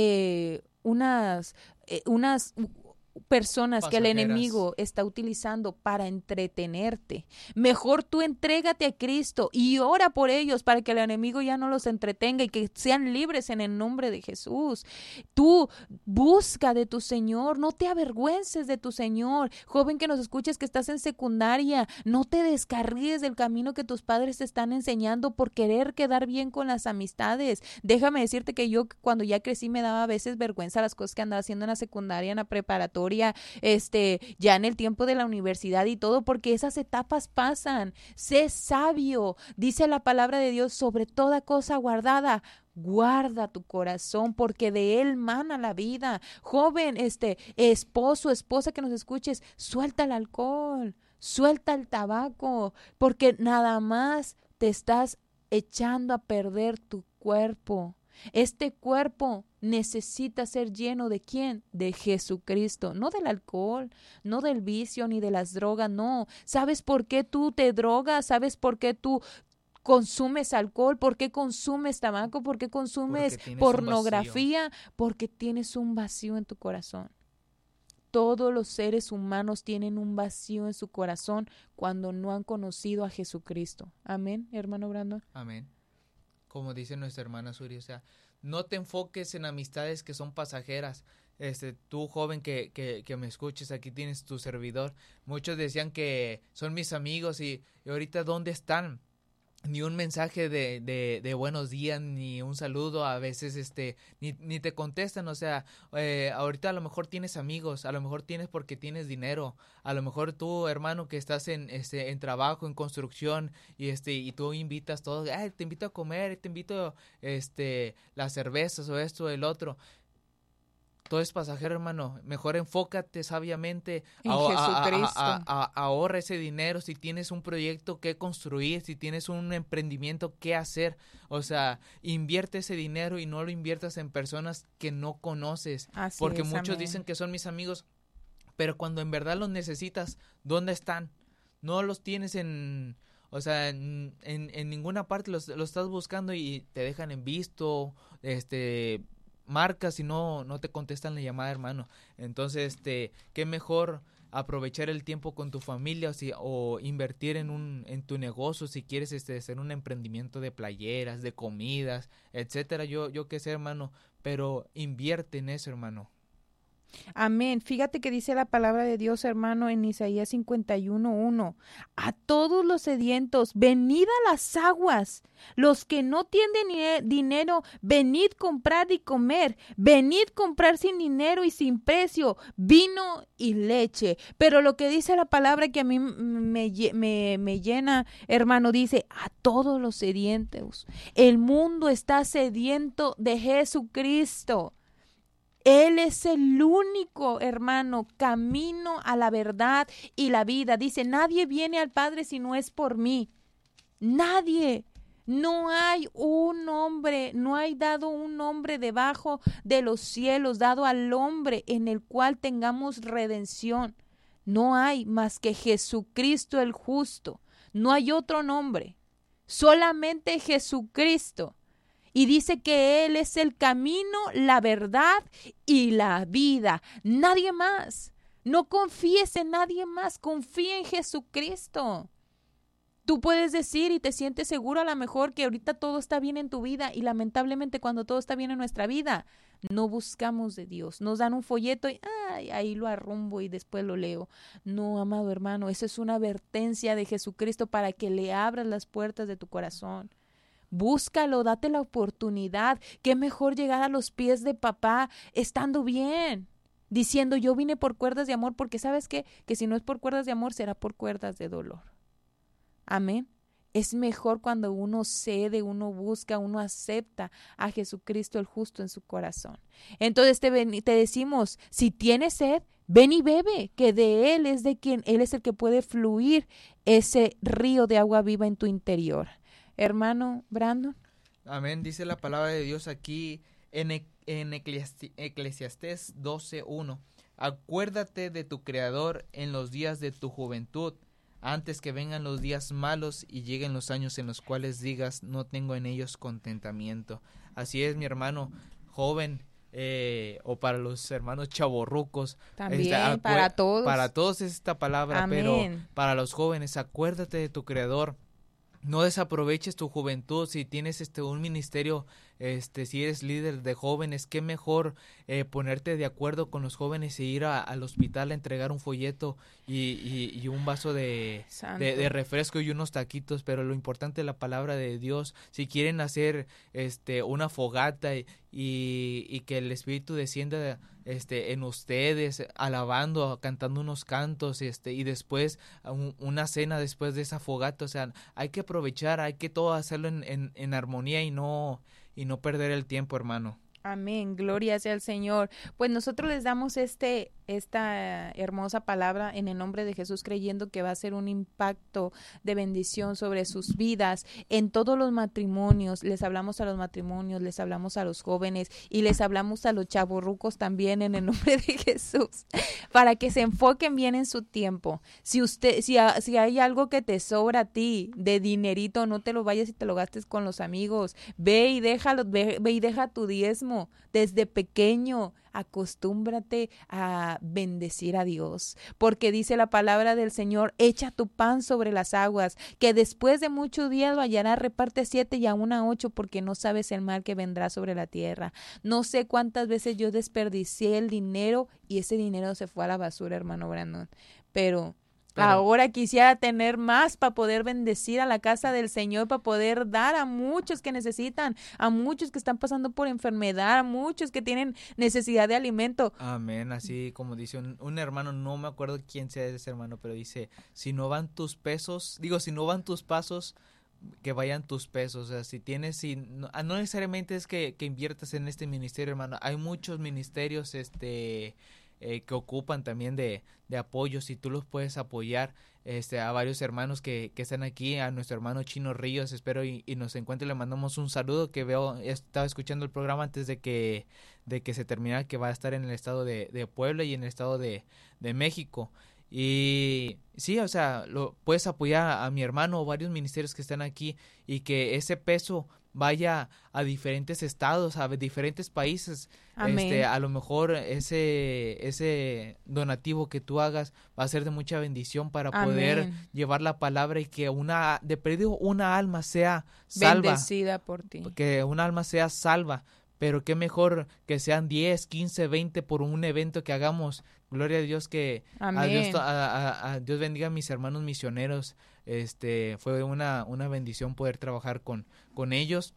eh, unas, eh, unas personas Pasajeras. que el enemigo está utilizando para entretenerte. Mejor tú entrégate a Cristo y ora por ellos para que el enemigo ya no los entretenga y que sean libres en el nombre de Jesús. Tú busca de tu Señor, no te avergüences de tu Señor. Joven que nos escuches que estás en secundaria, no te descarríes del camino que tus padres te están enseñando por querer quedar bien con las amistades. Déjame decirte que yo cuando ya crecí me daba a veces vergüenza las cosas que andaba haciendo en la secundaria, en la preparatoria, este, ya en el tiempo de la universidad y todo, porque esas etapas pasan. Sé sabio, dice la palabra de Dios, sobre toda cosa guardada. Guarda tu corazón porque de él mana la vida. Joven, este, esposo, esposa que nos escuches, suelta el alcohol, suelta el tabaco, porque nada más te estás echando a perder tu cuerpo. Este cuerpo necesita ser lleno ¿de quién? De Jesucristo, no del alcohol, no del vicio ni de las drogas, no. ¿Sabes por qué tú te drogas? ¿Sabes por qué tú consumes alcohol? ¿Por qué consumes tabaco? ¿Por qué consumes pornografía? Porque tienes un vacío en tu corazón. Todos los seres humanos tienen un vacío en su corazón cuando no han conocido a Jesucristo. Amén, hermano Brandon. Amén. Como dice nuestra hermana Suri, o sea, no te enfoques en amistades que son pasajeras. Este, tú joven que, que, que me escuches, aquí tienes tu servidor. Muchos decían que son mis amigos y, y ahorita ¿dónde están? ni un mensaje de, de, de buenos días, ni un saludo, a veces este ni, ni te contestan, o sea, eh, ahorita a lo mejor tienes amigos, a lo mejor tienes porque tienes dinero, a lo mejor tú, hermano, que estás en este en trabajo, en construcción, y este y tú invitas todo, ay, te invito a comer, te invito este las cervezas o esto o el otro. Todo es pasajero, hermano. Mejor enfócate sabiamente. En A, Jesucristo. A, a, a, a, ahorra ese dinero. Si tienes un proyecto que construir, si tienes un emprendimiento que hacer, o sea, invierte ese dinero y no lo inviertas en personas que no conoces. Así porque es, muchos amén. dicen que son mis amigos, pero cuando en verdad los necesitas, ¿dónde están? No los tienes en... O sea, en, en, en ninguna parte los, los estás buscando y te dejan en visto, este... marcas y no, no te contestan la llamada, hermano. Entonces, este, qué mejor aprovechar el tiempo con tu familia o, si, o invertir en un en tu negocio si quieres este hacer un emprendimiento de playeras, de comidas, etcétera. Yo yo qué sé, hermano, pero invierte en eso, hermano. Amén. Fíjate que dice la palabra de Dios, hermano, en Isaías cincuenta y uno uno. A todos los sedientos, venid a las aguas. Los que no tienen dinero, venid comprar y comer. Venid comprar sin dinero y sin precio, vino y leche. Pero lo que dice la palabra que a mí me, me, me llena, hermano, dice, a todos los sedientos. El mundo está sediento de Jesucristo. Él es el único, hermano, camino a la verdad y la vida. Dice, nadie viene al Padre si no es por mí. Nadie. No hay un hombre, no hay dado un nombre debajo de los cielos, dado al hombre en el cual tengamos redención. No hay más que Jesucristo el justo. No hay otro nombre. Solamente Jesucristo. Y dice que Él es el camino, la verdad y la vida. Nadie más. No confíes en nadie más. Confía en Jesucristo. Tú puedes decir y te sientes seguro a lo mejor que ahorita todo está bien en tu vida y lamentablemente cuando todo está bien en nuestra vida, no buscamos de Dios. Nos dan un folleto y ay, ahí lo arrumbo y después lo leo. No, amado hermano, esa es una advertencia de Jesucristo para que le abras las puertas de tu corazón. Búscalo, date la oportunidad. Qué mejor llegar a los pies de papá estando bien, diciendo yo vine por cuerdas de amor, porque ¿sabes qué? Que si no es por cuerdas de amor, será por cuerdas de dolor. Amén. Es mejor cuando uno cede, uno busca, uno acepta a Jesucristo el justo en su corazón. Entonces te, ven, te decimos, si tienes sed, ven y bebe, que de Él es de quien, Él es el que puede fluir ese río de agua viva en tu interior. Hermano Brandon. Amén. Dice la palabra de Dios aquí en, en Eclesiastés, Eclesiastés doce uno. Acuérdate de tu Creador en los días de tu juventud, antes que vengan los días malos y lleguen los años en los cuales digas, no tengo en ellos contentamiento. Así es, mi hermano joven, eh, o para los hermanos chavorrucos. También, esta, para todos. Para todos es esta palabra, Amén. Pero para los jóvenes, acuérdate de tu Creador. No desaproveches tu juventud. Si tienes este un ministerio, este si eres líder de jóvenes, qué mejor eh, ponerte de acuerdo con los jóvenes e ir a, al hospital a entregar un folleto y, y, y un vaso de, de, de refresco y unos taquitos. Pero lo importante es la palabra de Dios. Si quieren hacer este una fogata y, y, y que el Espíritu descienda este en ustedes, alabando, cantando unos cantos, este y después un, una cena después de esa fogata, o sea, hay que aprovechar, hay que todo hacerlo en, en, en armonía y no y no perder el tiempo, hermano. Amén, gloria sea al Señor. Pues nosotros les damos este esta hermosa palabra en el nombre de Jesús, creyendo que va a ser un impacto de bendición sobre sus vidas en todos los matrimonios. Les hablamos a los matrimonios, les hablamos a los jóvenes y les hablamos a los chavorrucos también en el nombre de Jesús, para que se enfoquen bien en su tiempo. Si usted, si, si hay algo que te sobra a ti de dinerito, no te lo vayas y te lo gastes con los amigos. Ve y déjalo, ve, ve y deja tu diezmo desde pequeño. Acostúmbrate a bendecir a Dios, porque dice la palabra del Señor, echa tu pan sobre las aguas, que después de muchos días lo hallarás, reparte siete y aún a ocho, porque no sabes el mal que vendrá sobre la tierra. No sé cuántas veces yo desperdicié el dinero y ese dinero se fue a la basura, hermano Brandon, pero Pero ahora quisiera tener más para poder bendecir a la casa del Señor, para poder dar a muchos que necesitan, a muchos que están pasando por enfermedad, a muchos que tienen necesidad de alimento. Amén, así como dice un, un hermano, no me acuerdo quién sea ese hermano, pero dice, si no van tus pesos, digo, si no van tus pasos, que vayan tus pesos. O sea, si tienes, si, no, no necesariamente es que, que inviertas en este ministerio, hermano, hay muchos ministerios, este... Eh, que ocupan también de, de apoyo, si tú los puedes apoyar, este, a varios hermanos que, que están aquí, a nuestro hermano Chino Ríos, espero y, y nos encuentre, le mandamos un saludo, que veo, estaba escuchando el programa antes de que, de que se terminara, que va a estar en el estado de, de Puebla y en el estado de, de México. Y sí, o sea, lo, puedes apoyar a, a mi hermano o varios ministerios que están aquí, y que ese peso vaya a diferentes estados, a diferentes países. Amén. Este, a lo mejor ese ese donativo que tú hagas va a ser de mucha bendición para Amén. Poder llevar la palabra, y que una de perdido una alma sea salva, bendecida por ti, que una alma sea salva. Pero qué mejor que sean diez, quince, veinte por un evento que hagamos. Gloria a Dios, que a Dios, a, a, a Dios bendiga a mis hermanos misioneros. Este, fue una, una bendición poder trabajar con, con ellos.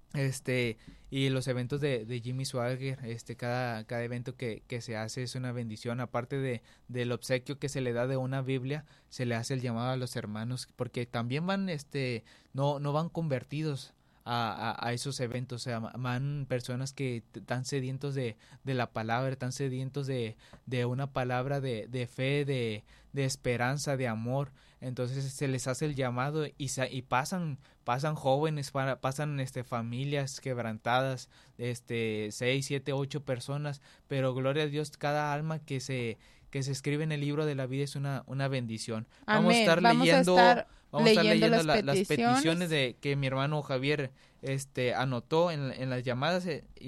Este, y los eventos de, de Jimmy Swaggart, este, cada, cada evento que, que se hace es una bendición. Aparte de, del obsequio que se le da de una Biblia, se le hace el llamado a los hermanos, porque también van, este, no, no van convertidos A, a, a esos eventos. O sea, van personas que están sedientos de, de la palabra, están sedientos de, de una palabra de, de fe, de, de esperanza, de amor. Entonces se les hace el llamado, y, y pasan pasan jóvenes, pasan este familias quebrantadas, este seis, siete, ocho personas, pero gloria a Dios, cada alma que se que se escribe en el libro de la vida es una una bendición. Amén. Vamos a estar vamos leyendo a estar vamos a estar leyendo leyendo las, la, peticiones. las peticiones de que mi hermano Javier este anotó en, en las llamadas,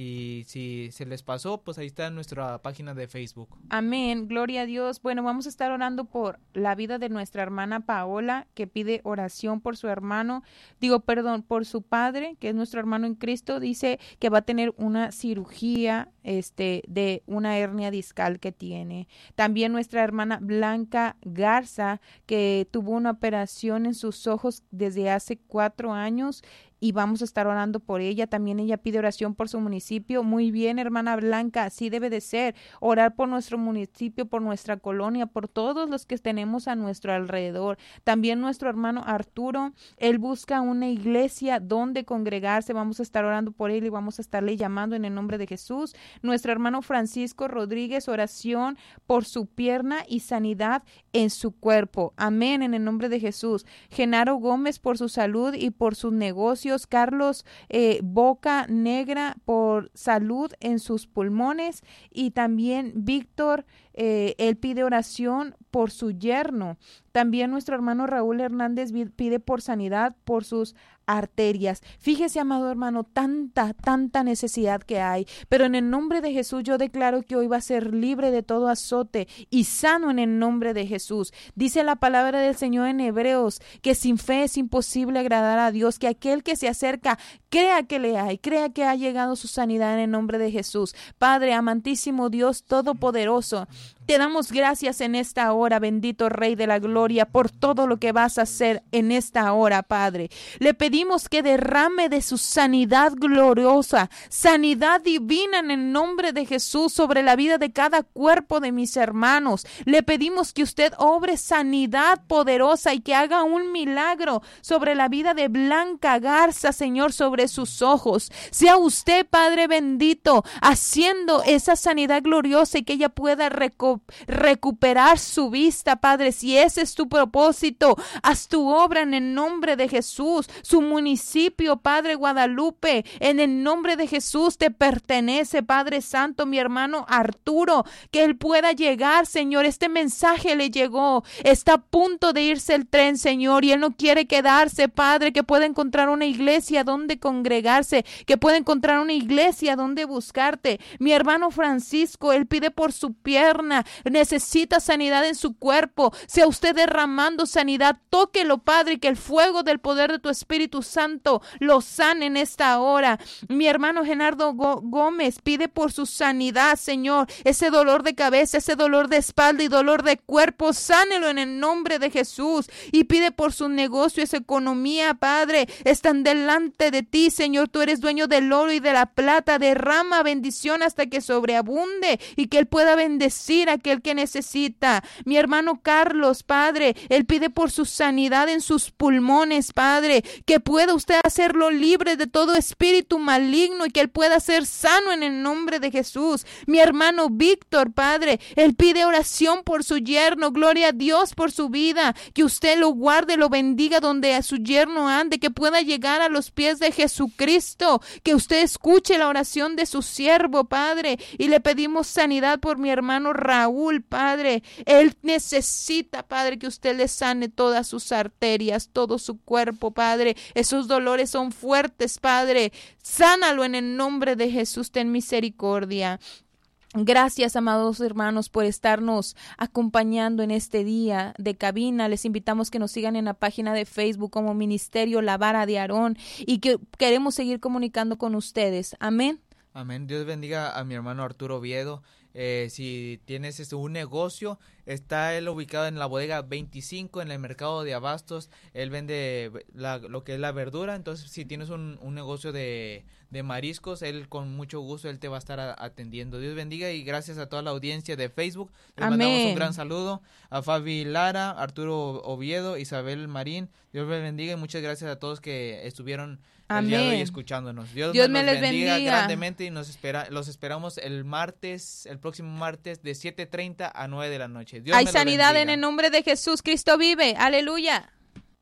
y si se les pasó, pues ahí está en nuestra página de Facebook. Amén, gloria a Dios. Bueno, vamos a estar orando por la vida de nuestra hermana Paola, que pide oración por su hermano, digo, perdón, por su padre, que es nuestro hermano en Cristo. Dice que va a tener una cirugía este de una hernia discal que tiene. También nuestra hermana Blanca Garza, que tuvo una operación en sus ojos desde hace cuatro años, y vamos a estar orando por ella. También ella pide oración por su municipio. Muy bien, hermana Blanca, así debe de ser. Orar por nuestro municipio, por nuestra colonia, por todos los que tenemos a nuestro alrededor. También nuestro hermano Arturo, él busca una iglesia donde congregarse. Vamos a estar orando por él y vamos a estarle llamando en el nombre de Jesús. Nuestro hermano Francisco Rodríguez, oración por su pierna y sanidad en su cuerpo. Amén, en el nombre de Jesús. Genaro Gómez por su salud y por sus negocios. Carlos eh, Boca Negra por salud en sus pulmones, y también Víctor, eh, él pide oración por su yerno. También nuestro hermano Raúl Hernández pide por sanidad por sus arterias. Fíjese, amado hermano, tanta, tanta necesidad que hay, pero en el nombre de Jesús yo declaro que hoy va a ser libre de todo azote y sano en el nombre de Jesús. Dice la palabra del Señor en Hebreos que sin fe es imposible agradar a Dios, que aquel que se acerca crea que le hay, crea que ha llegado su sanidad en el nombre de Jesús. Padre, amantísimo Dios todopoderoso, te damos gracias en esta hora, bendito Rey de la Gloria, por todo lo que vas a hacer en esta hora, Padre. Le pedimos que derrame de su sanidad gloriosa, sanidad divina en el nombre de Jesús sobre la vida de cada cuerpo de mis hermanos. Le pedimos que usted obre sanidad poderosa y que haga un milagro sobre la vida de Blanca Garza, Señor, sobre sus ojos. Sea usted, Padre bendito, haciendo esa sanidad gloriosa y que ella pueda recuperar recuperar su vista, Padre. Si ese es tu propósito, haz tu obra en el nombre de Jesús. Su municipio, Padre Guadalupe, en el nombre de Jesús te pertenece, Padre Santo. Mi hermano Arturo, que él pueda llegar, Señor. Este mensaje le llegó, está a punto de irse el tren, Señor, y él no quiere quedarse, Padre. Que pueda encontrar una iglesia donde congregarse, que pueda encontrar una iglesia donde buscarte. Mi hermano Francisco, él pide por su pierna, necesita sanidad en su cuerpo, sea usted derramando sanidad, tóquelo, Padre, y que el fuego del poder de tu Espíritu Santo lo sane en esta hora. Mi hermano Genardo Gómez pide por su sanidad, Señor, ese dolor de cabeza, ese dolor de espalda y dolor de cuerpo, sánelo en el nombre de Jesús, y pide por su negocio, esa economía, Padre, están delante de ti, Señor, tú eres dueño del oro y de la plata, derrama bendición hasta que sobreabunde y que Él pueda bendecir a aquel que necesita. Mi hermano Carlos, Padre, él pide por su sanidad en sus pulmones, Padre, que pueda usted hacerlo libre de todo espíritu maligno y que él pueda ser sano en el nombre de Jesús. Mi hermano Víctor, Padre, él pide oración por su yerno, gloria a Dios por su vida, que usted lo guarde, lo bendiga donde a su yerno ande, que pueda llegar a los pies de Jesucristo, que usted escuche la oración de su siervo, Padre, y le pedimos sanidad por mi hermano Raúl, Padre, él necesita, Padre, que usted le sane todas sus arterias, todo su cuerpo, Padre, esos dolores son fuertes, Padre, sánalo en el nombre de Jesús, ten misericordia. Gracias, amados hermanos, por estarnos acompañando en este día de cabina. Les invitamos que nos sigan en la página de Facebook como Ministerio La Vara de Aarón y que queremos seguir comunicando con ustedes. Amén. Amén. Dios bendiga a mi hermano Arturo Oviedo. Eh, si tienes este, un negocio, está él ubicado en la bodega veinticinco en el mercado de abastos. Él vende la, lo que es la verdura. Entonces, si tienes un, un negocio de, de mariscos, él con mucho gusto él te va a estar a, atendiendo. Dios bendiga y gracias a toda la audiencia de Facebook. Les Amén. Mandamos un gran saludo a Fabi Lara, Arturo Oviedo, Isabel Marín. Dios les bendiga y muchas gracias a todos que estuvieron el día de hoy escuchándonos. Dios, Dios me me los les bendiga, bendiga grandemente y nos espera, los esperamos el martes, el próximo martes de siete treinta a nueve de la noche. Dios Hay me sanidad bendiga. en el nombre de Jesús. Cristo vive. Aleluya.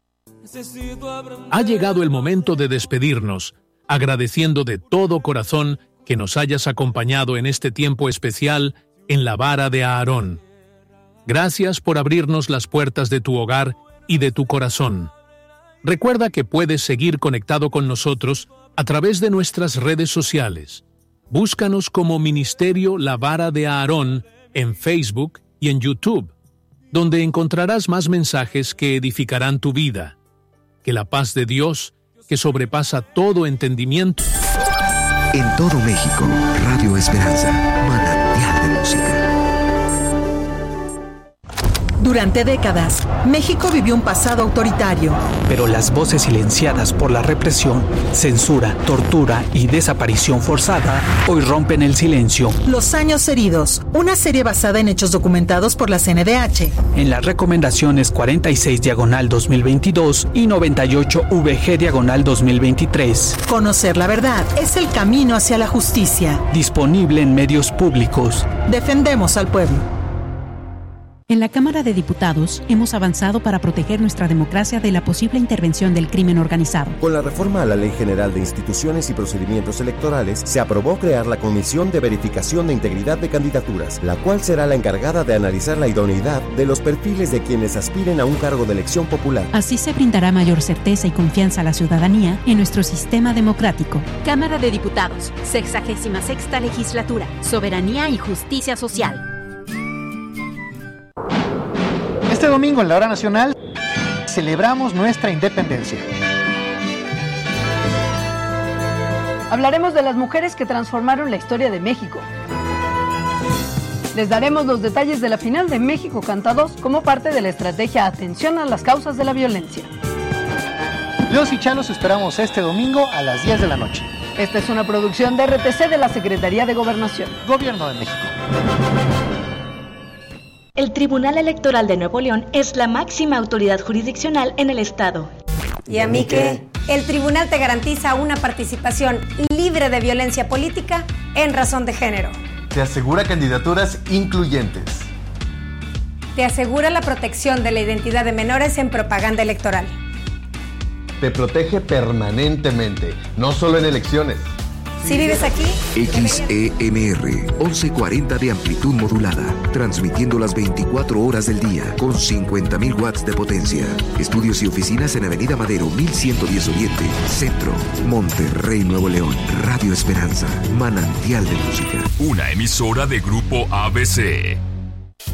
Ha llegado el momento de despedirnos, agradeciendo de todo corazón que nos hayas acompañado en este tiempo especial en la Vara de Aarón. Gracias por abrirnos las puertas de tu hogar y de tu corazón. Recuerda que puedes seguir conectado con nosotros a través de nuestras redes sociales. Búscanos como Ministerio La Vara de Aarón en Facebook y en YouTube, donde encontrarás más mensajes que edificarán tu vida. Que la paz de Dios, que sobrepasa todo entendimiento. En todo México, Radio Esperanza, manantial de música. Durante décadas, México vivió un pasado autoritario. Pero las voces silenciadas por la represión, censura, tortura y desaparición forzada hoy rompen el silencio. Los años heridos, una serie basada en hechos documentados por la C N D H. En las recomendaciones cuarenta y seis diagonal dos mil veintidós y noventa y ocho V G diagonal dos mil veintitrés. Conocer la verdad es el camino hacia la justicia. Disponible en medios públicos. Defendemos al pueblo. En la Cámara de Diputados hemos avanzado para proteger nuestra democracia de la posible intervención del crimen organizado. Con la reforma a la Ley General de Instituciones y Procedimientos Electorales, se aprobó crear la Comisión de Verificación de Integridad de Candidaturas, la cual será la encargada de analizar la idoneidad de los perfiles de quienes aspiren a un cargo de elección popular. Así se brindará mayor certeza y confianza a la ciudadanía en nuestro sistema democrático. Cámara de Diputados, sexagésima sexta Legislatura, Soberanía y Justicia Social. Este domingo en la Hora Nacional celebramos nuestra independencia. Hablaremos de las mujeres que transformaron la historia de México. Les daremos los detalles de la final de México Canta dos como parte de la estrategia Atención a las Causas de la Violencia. Los y Chalos esperamos este domingo a las diez de la noche. Esta es una producción de R T C de la Secretaría de Gobernación. Gobierno de México. El Tribunal Electoral de Nuevo León es la máxima autoridad jurisdiccional en el Estado. ¿Y a mí qué? El tribunal te garantiza una participación libre de violencia política en razón de género. Te asegura candidaturas incluyentes. Te asegura la protección de la identidad de menores en propaganda electoral. Te protege permanentemente, no solo en elecciones. Si vives aquí... X E M R, once cuarenta de amplitud modulada, transmitiendo las veinticuatro horas del día, con cincuenta mil watts de potencia. Estudios y oficinas en Avenida Madero, mil ciento diez Oriente, Centro, Monterrey, Nuevo León. Radio Esperanza, manantial de música. Una emisora de Grupo A B C.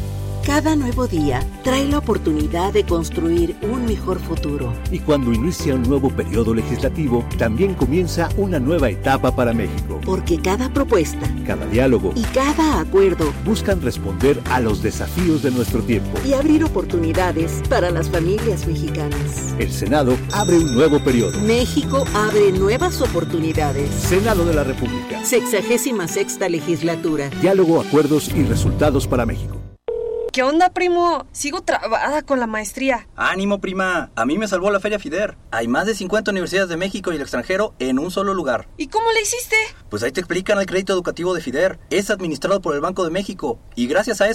Cada nuevo día trae la oportunidad de construir un mejor futuro. Y cuando inicia un nuevo periodo legislativo, también comienza una nueva etapa para México. Porque cada propuesta, cada diálogo y cada acuerdo buscan responder a los desafíos de nuestro tiempo y abrir oportunidades para las familias mexicanas. El Senado abre un nuevo periodo. México abre nuevas oportunidades. Senado de la República. Sexagésima sexta legislatura. Diálogo, acuerdos y resultados para México. ¿Qué onda, primo? Sigo trabada con la maestría. ¡Ánimo, prima! A mí me salvó la Feria FIDER. Hay más de cincuenta universidades de México y el extranjero en un solo lugar. ¿Y cómo le hiciste? Pues ahí te explican el crédito educativo de FIDER. Es administrado por el Banco de México. Y gracias a eso